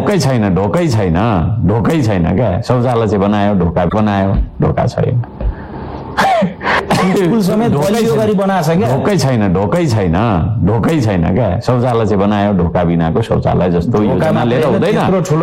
ढोकै छैन क्या। शौचालय चाहिँ बनायो, ढोका बनायो, ढोका छैन। ढोकै छैन क्या। शौचालय चाहिँ बनायो, ढोका बिनाको शौचालय जस्तो योजना लिएर हुँदैन,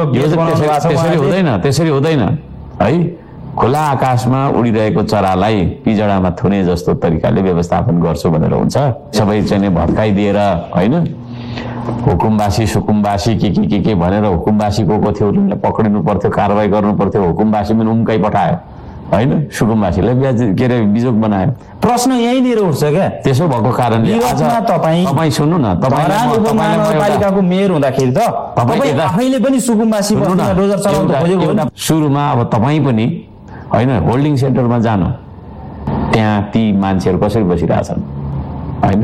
त्यसरी हुँदैन है। खुला आकाशमा उडिरहेको चरालाई पिजडामा थुने जस्तो तरिकाले व्यवस्थापन गर्छु भनेर हुन्छ। सबै चाहिँ भत्काइदिएर होइन, हुकुमबासी सुकुमबासी के भनेर हुकुमबासी को थियो पक्रिनु पर्थ्यो, कारवाही गर्नु पर्थ्यो। हुकुमबासी पनि उम्काइ पठायो होइन, सुकुमबासीलाई के अरे बिजोग बनायो। प्रश्न यहीँनिर उठ्छ क्या। त्यसो भएको कारणले तपाईँ सुन्नु न, उपमहानगरपालिकाको मेयर हुँदाखेरि त तपाईँ आफैले पनि सुकुमबासी डोजर चलाउन खोजेको हो। सुरुमा अब तपाईँ पनि होइन होल्डिङ सेन्टरमा जानु, त्यहाँ ती मान्छेहरू कसरी बसिरहेछन् होइन,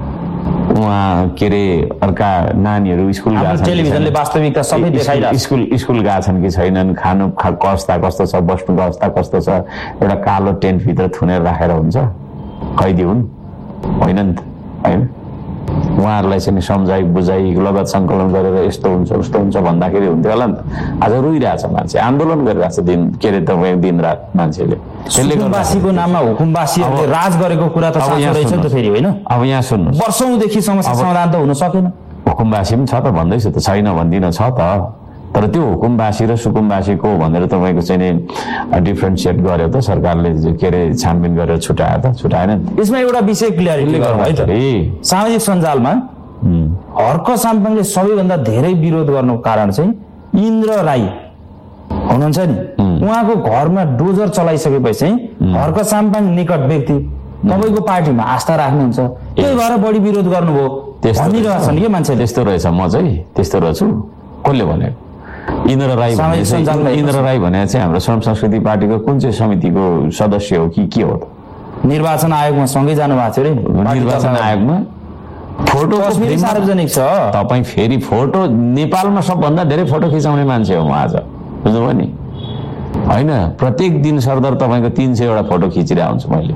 उहाँ के अरे अर्का नानीहरू स्कुल गएका छन्, टेलिभिजनले वास्तविकता सबै देखाइरहेको स्कुल गएका छन् कि छैनन्, खानु अवस्था कस्तो छ, बस्नुको अवस्था कस्तो छ। एउटा कालो टेन्टभित्र थुनेर राखेर हुन्छ, कैदी हुन् होइन नि त होइन। उहाँहरूलाई चाहिँ सम्झाइ बुझाइ लगत सङ्कलन गरेर यस्तो हुन्छ उस्तो हुन्छ भन्दाखेरि हुन्थ्यो होला नि त। आज रोइरहेछ मान्छे, आन्दोलन गरिरहेछ दिन के अरे तपाईँ दिन रात मान्छेले। हुकुमबासीको नाममा हुकुमबासीहरूले राज गरेको कुरा त रहेछ नि त फेरि होइन। अब यहाँ सुन्नु, वर्षौँदेखि समस्या समाधान त हुन सकेन। हुकुमबासी पनि छ त भन्दैछु त, छैन भन्दिनँ छ त, तर त्यो हुकुमबासी र सुकुमबासीको भनेर तपाईँको चाहिँ नि डिफ्रेन्सिएट गर्यो त सरकारले, के अरे छानबिन गरेर छुट्यायो त, छुट्याएन। यसमा एउटा विषय क्लियरिटी गर्नु है त। सामाजिक सञ्जालमा हर्क साम्पाङले सबैभन्दा धेरै विरोध गर्नुको कारण चाहिँ इन्द्र राई हुनुहुन्छ नि, उहाँको घरमा डोजर चलाइसकेपछि चाहिँ हर्क साम्पाङ निकट व्यक्ति तपाईँको पार्टीमा आस्था राख्नुहुन्छ, त्यही भएर बढी विरोध गर्नुभयो भनिरहेछन् कि मान्छे। त्यस्तो रहेछ, म चाहिँ त्यस्तो रहेछु। कसले भनेको? इन्द्र राई भने चाहिँ हाम्रो श्रम संस्कृति पार्टीको कुन चाहिँ समितिको सदस्य हो कि के हो त? निर्वाचन आयोगमा सँगै जानु भएको थियो रे। निर्वाचन आयोगमा फोटो सार्वजनिक छ। तपाईँ फेरि फोटो, नेपालमा सबभन्दा धेरै फोटो खिचाउने मान्छे हो म आज, बुझ्नुभयो नि होइन। प्रत्येक दिन सरदर तपाईँको 300 फोटो खिचिरहेको हुन्छु मैले।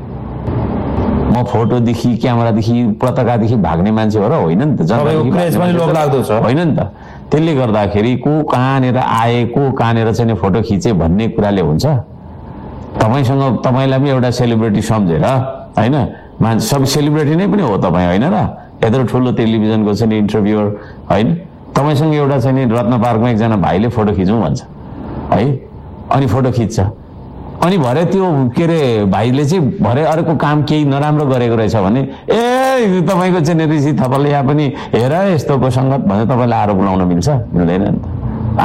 म फोटोदेखि क्यामेरादेखि पताकादेखि भाग्ने मान्छे हो र होइन नि त, होइन नि त। त्यसले गर्दाखेरि को कहाँनिर आए, को कहाँनिर चाहिँ फोटो खिचे भन्ने कुराले हुन्छ। तपाईँसँग तपाईँलाई पनि एउटा सेलिब्रेटी सम्झेर होइन, मान्छे सब सेलिब्रेटी नै पनि हो तपाईँ होइन र, यत्रो ठुलो टेलिभिजनको चाहिँ नि इन्टरभ्युअर होइन, तपाईँसँग एउटा चाहिँ नि रत्न पार्कमा एकजना भाइले फोटो खिचौँ भन्छ है, अनि फोटो खिच्छ, अनि भरे त्यो के अरे भाइले चाहिँ भरे अरूको काम केही नराम्रो गरेको रहेछ भने ए तपाईँको चाहिँ ऋषि थपलले यहाँ पनि हेर यस्तोको सङ्गत भनेर तपाईँलाई आरोप लगाउन मिल्छ? मिल्दैन नि त।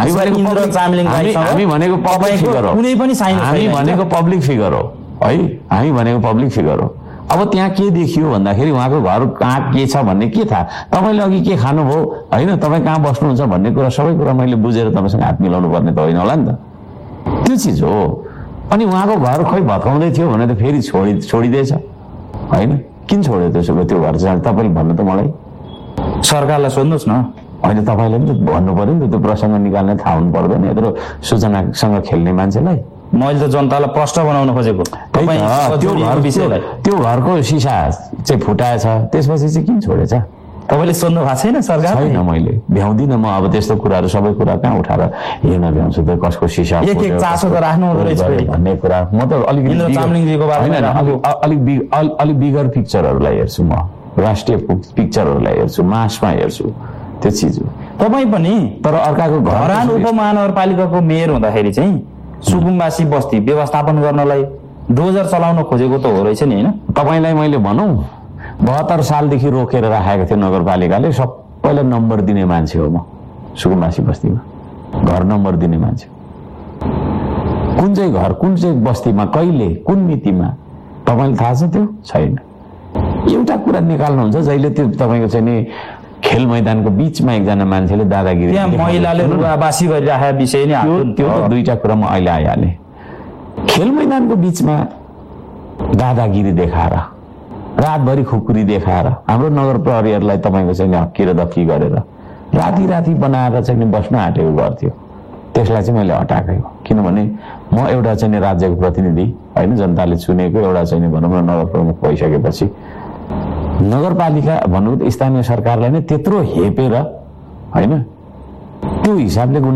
हामी भनेको पब्लिक फिगर हो, हामी भनेको पब्लिक फिगर हो है, हामी भनेको पब्लिक फिगर हो। अब त्यहाँ के देखियो भन्दाखेरि उहाँको घर कहाँ के छ भन्ने के थाहा, तपाईँले अघि के खानुभयो होइन, तपाईँ कहाँ बस्नुहुन्छ भन्ने कुरा सबै कुरा मैले बुझेर तपाईँसँग हात मिलाउनु पर्ने त होइन होला नि त, त्यो चिज हो। अनि उहाँको घर खोइ भत्काउँदै थियो भने त फेरि छोडिदिएछ होइन, किन छोड्यो त्यसो त्यो घर चाहिँ तपाईँले भन्नु त मलाई, सरकारलाई सोध्नुहोस् न। होइन तपाईँले पनि त भन्नु पर्यो नि त, त्यो प्रसङ्ग निकाल्ने थाहा हुनु पर्दैन यत्रो सूचनासँग खेल्ने मान्छेलाई। मैले त जनतालाई प्रश्न बनाउन खोजेको, त्यो घरको सिसा चाहिँ फुटाएछ त्यसपछि चाहिँ किन छोडेछ तपाईँले सोध्नु भएको छैन? सरकार छैन, मैले भ्याउँदिनँ म अब त्यस्तो कुराहरू सबै कुरा कहाँ उठाएर हेर्न भ्याउँछु त, कसको सिसा चासो त राख्नु भन्ने कुरा। म त अलिक बिगर पिक्चरहरूलाई हेर्छु, म राष्ट्रिय पिक्चरहरूलाई हेर्छु, मासमा हेर्छु, त्यो चिज हो। तपाईँ पनि तर अर्काको धरान उपमहानगरपालिकाको मेयर हुँदाखेरि चाहिँ सुकुमबासी बस्ती व्यवस्थापन गर्नलाई डोजर चलाउन खोजेको त हो रहेछ नि होइन? तपाईँलाई मैले भनौँ 72 सालदेखि रोकेर राखेको थियो नगरपालिकाले, सबैलाई नम्बर दिने मान्छे हो म सुकुमबासी बस्तीमा, घर नम्बर दिने मान्छे। कुन चाहिँ घर कुन चाहिँ बस्तीमा कहिले कुन मितिमा तपाईँलाई थाहा छ? त्यो छैन। एउटा कुरा निकाल्नुहुन्छ जहिले त्यो तपाईँको चाहिँ नि खेल मैदानको बिचमा एकजना मान्छेले दादागिरी, त्यहाँ महिलाले रुवाबासी गरिराखेको विषय नै त्यो दुईटा कुरा म अहिले आइहालेँ। खेल मैदानको बिचमा दादागिरी देखाएर, रातभरि खुकुरी देखाएर हाम्रो नगर प्रहरीहरूलाई तपाईँको चाहिँ हक्की र दक्की गरेर राति बनाएर चाहिँ बस्न आँटेको गर्थ्यो, त्यसलाई चाहिँ मैले हटाएकै हो। किनभने म एउटा चाहिँ राज्यको प्रतिनिधि होइन, जनताले चुनेको एउटा चाहिँ भनौँ न नगर प्रमुख भइसकेपछि नगरपालिका भन्नु स्थानीय सरकारलाई नै त्यत्रो हेपेर होइन, त्यो हिसाबले